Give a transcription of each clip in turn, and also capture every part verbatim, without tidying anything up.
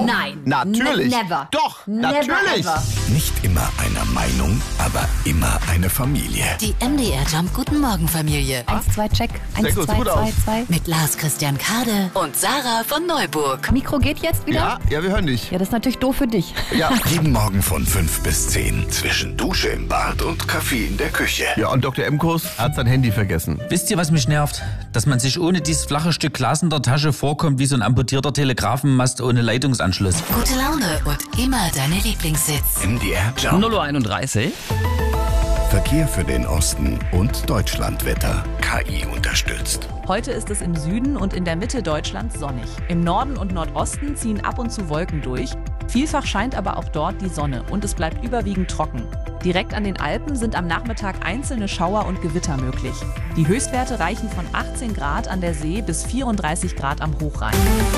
Nein. Natürlich. Ne- never. Doch, Never natürlich. ever. Nicht immer einer Meinung, aber immer eine Familie. Die M D R Jump Guten Morgen Familie. Eins, zwei, check. Eins, Sehr gut, zwei, gut zwei, aus. zwei. Mit Lars Christian Kade und Sarah von Neuburg. Mikro geht jetzt wieder? Ja, ja, wir hören dich. Ja, das ist natürlich doof für dich. Ja. Jeden Morgen von fünf bis zehn. Zwischen Dusche im Bad und Kaffee in der Küche. Ja, und Doktor Emkos hat sein Handy vergessen. Wisst ihr, was mich nervt? Dass man sich ohne dieses flache Stück Glas in der Tasche vorkommt wie so ein amputierter Telegrafenmast ohne Leitungsanschluss. Gute Laune und immer deine Lieblingssitz. M D R Jump. null Uhr einunddreißig. Verkehr für den Osten und Deutschlandwetter. K I unterstützt. Heute ist es im Süden und in der Mitte Deutschlands sonnig. Im Norden und Nordosten ziehen ab und zu Wolken durch. Vielfach scheint aber auch dort die Sonne und es bleibt überwiegend trocken. Direkt an den Alpen sind am Nachmittag einzelne Schauer und Gewitter möglich. Die Höchstwerte reichen von achtzehn Grad an der See bis vierunddreißig Grad am Hochrhein.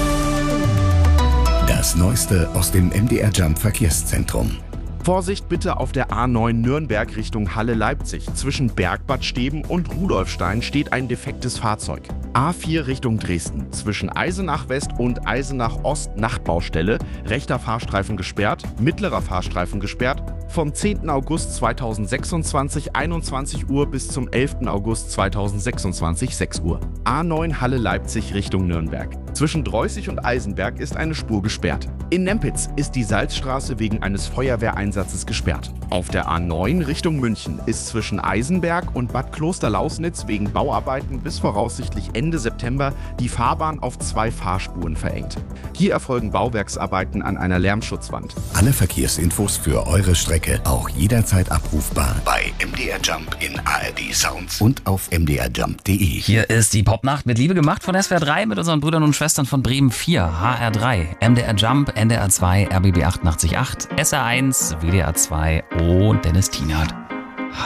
Das Neueste aus dem M D R Jump Verkehrszentrum. Vorsicht bitte auf der A neun Nürnberg Richtung Halle-Leipzig. Zwischen Bergbad Steben und Rudolfstein steht ein defektes Fahrzeug. A vier Richtung Dresden. Zwischen Eisenach West und Eisenach Ost Nachtbaustelle. Rechter Fahrstreifen gesperrt, mittlerer Fahrstreifen gesperrt. Vom zehnten August zweitausendsechsundzwanzig einundzwanzig Uhr bis zum elften August zweitausendsechsundzwanzig sechs Uhr. A neun Halle-Leipzig Richtung Nürnberg. Zwischen Dreußig und Eisenberg ist eine Spur gesperrt. In Nempitz ist die Salzstraße wegen eines Feuerwehreinsatzes gesperrt. Auf der A neun Richtung München ist zwischen Eisenberg und Bad Klosterlausnitz wegen Bauarbeiten bis voraussichtlich Ende September die Fahrbahn auf zwei Fahrspuren verengt. Hier erfolgen Bauwerksarbeiten an einer Lärmschutzwand. Alle Verkehrsinfos für eure Strecke auch jederzeit abrufbar bei M D R Jump in A R D Sounds und auf m d r jump punkt d e. Hier ist die Popnacht mit Liebe gemacht von S W R drei mit unseren Brüdern und Schwestern von Bremen vier, H R drei, M D R Jump, N D R zwei, R B B achtundachtzig Komma acht, S R eins, W D R zwei und Dennis Tienert.